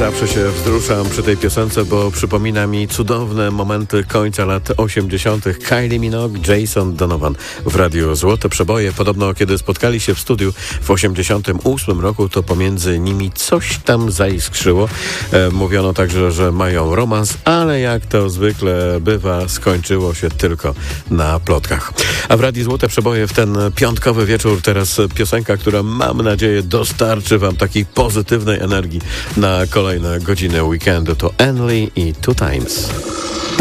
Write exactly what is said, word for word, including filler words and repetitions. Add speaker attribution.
Speaker 1: Zawsze się wzruszam przy tej piosence, bo przypomina mi cudowne momenty końca lat osiemdziesiątych. Kylie Minogue, Jason Donovan w Radiu Złote Przeboje. Podobno kiedy spotkali się w studiu w osiemdziesiątym ósmym roku, to pomiędzy nimi coś tam zaiskrzyło. E, mówiono także, że mają romans, ale jak to zwykle bywa, skończyło się tylko na plotkach. A w Radiu Złote Przeboje w ten piątkowy wieczór teraz piosenka, która mam nadzieję dostarczy wam takiej pozytywnej energii na kolejne godziny weekendu. To Enly i Two Times.